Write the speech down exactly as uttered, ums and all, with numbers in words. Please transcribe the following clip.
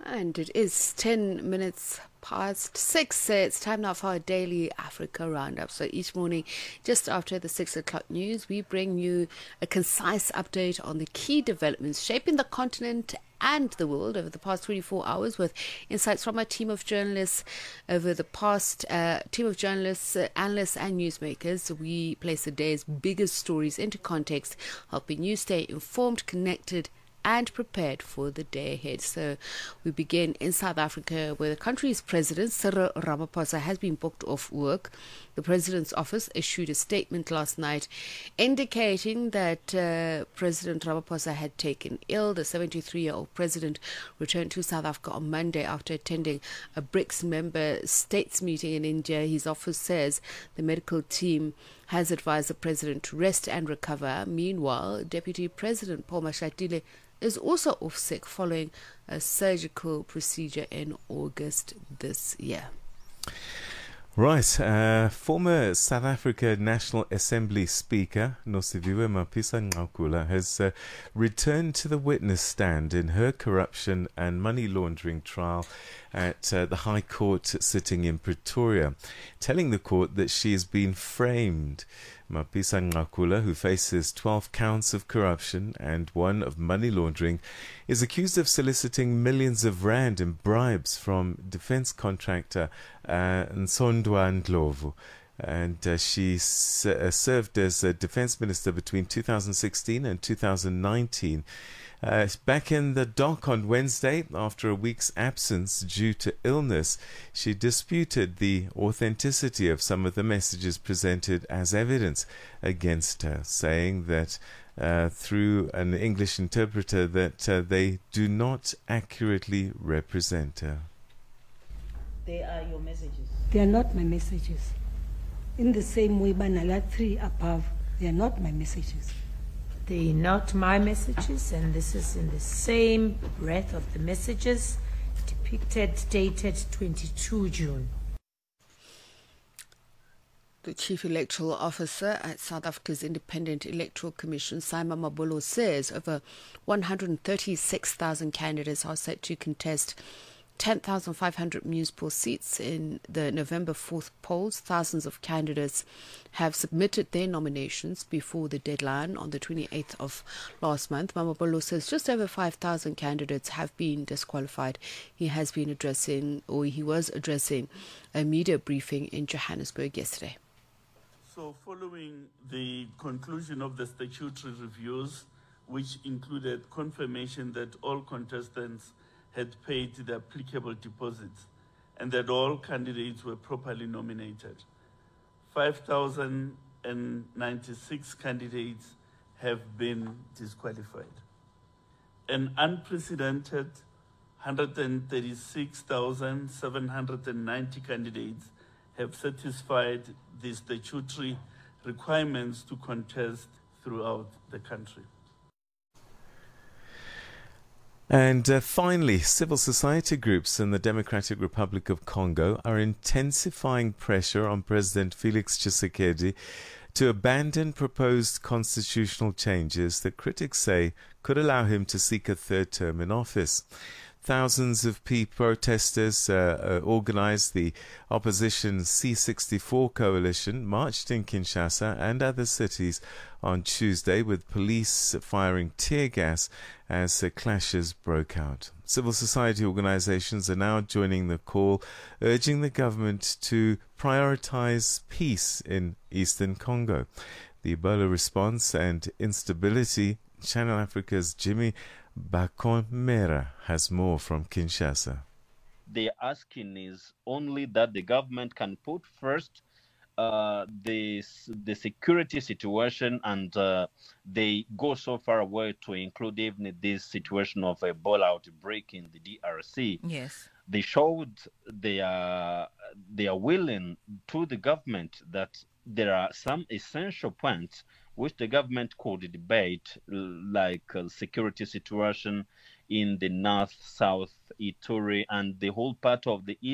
And it is ten minutes past six. It's time now for our daily Africa roundup. So each morning, just after the six o'clock news, we bring you a concise update on the key developments shaping the continent and the world over the past twenty-four hours, with insights from a team of journalists over the past uh, team of journalists, uh, analysts and newsmakers. We place the day's biggest stories into context, helping you stay informed, connected and prepared for the day ahead. So we begin in South Africa, where the country's president, Cyril Ramaphosa, has been booked off work. The president's office issued a statement last night indicating that uh, President Ramaphosa had taken ill. The seventy-three-year-old president returned to South Africa on Monday after attending a BRICS member states meeting in India. His office says the medical team has advised the president to rest and recover. Meanwhile, Deputy President Paul Mashatile is also off sick following a surgical procedure in August this year. Right, uh, former South Africa National Assembly Speaker Nosiviwe Mapisa-Nqakula has uh, returned to the witness stand in her corruption and money laundering trial at uh, the High Court sitting in Pretoria, telling the court that she has been framed. Mapisa-Nqakula, who faces twelve counts of corruption and one of money laundering, is accused of soliciting millions of rand in bribes from defense contractor uh, Nsondwa Ndlovu. And uh, she s- uh, served as a defense minister between two thousand sixteen and two thousand nineteen. Uh, back in the dock on Wednesday, after a week's absence due to illness, she disputed the authenticity of some of the messages presented as evidence against her, saying that uh, through an English interpreter that uh, they do not accurately represent her. They are your messages. They are not my messages. In the same way, Banala three above, they are not my messages. They are not my messages, and this is in the same breath of the messages depicted, dated twenty-second of June. The Chief Electoral Officer at South Africa's Independent Electoral Commission, Simon Mabolo, says over one hundred thirty-six thousand candidates are set to contest ten thousand five hundred municipal seats in the November fourth polls. Thousands of candidates have submitted their nominations before the deadline on the twenty-eighth of last month. Mamabolo says just over five thousand candidates have been disqualified. He has been addressing, or he was addressing, a media briefing in Johannesburg yesterday. So following the conclusion of the statutory reviews, which included confirmation that all contestants had paid the applicable deposits and that all candidates were properly nominated, five thousand ninety-six candidates have been disqualified. An unprecedented one hundred thirty-six thousand seven hundred ninety candidates have satisfied the statutory requirements to contest throughout the country. And uh, finally, civil society groups in the Democratic Republic of Congo are intensifying pressure on President Felix Tshisekedi to abandon proposed constitutional changes that critics say could allow him to seek a third term in office. Thousands of P protesters uh, uh, organized the opposition C sixty-four coalition, marched in Kinshasa and other cities on Tuesday, with police firing tear gas as uh, clashes broke out. Civil society organizations are now joining the call, urging the government to prioritize peace in eastern Congo. The Ebola response and instability. Channel Africa's Jimmy Bakonmera has more from Kinshasa. They're asking is only that the government can put first uh, the, the security situation, and uh, they go so far away to include even this situation of a Ebola outbreak in the D R C. Yes. They showed they are, they are willing to the government that there are some essential points which the government could debate, like uh, security situation in the north, south, Ituri, and the whole part of the east.